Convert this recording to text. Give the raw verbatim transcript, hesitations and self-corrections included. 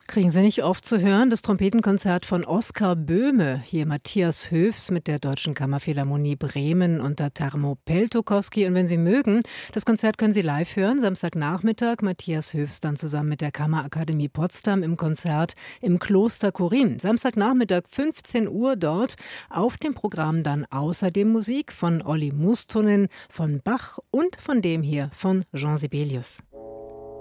Kriegen Sie nicht oft zu hören, das Trompetenkonzert von Oskar Böhme. Hier Matthias Höfs mit der Deutschen Kammerphilharmonie Bremen unter Tarmo Peltokoski. Und wenn Sie mögen, das Konzert können Sie live hören, Samstagnachmittag. Matthias Höfs dann zusammen mit der Kammerakademie Potsdam im Konzert im Kloster Chorin. Samstagnachmittag fünfzehn Uhr dort. Auf dem Programm dann außerdem Musik von Olli Mustonen, von Bach und von dem hier von Jean Sibelius.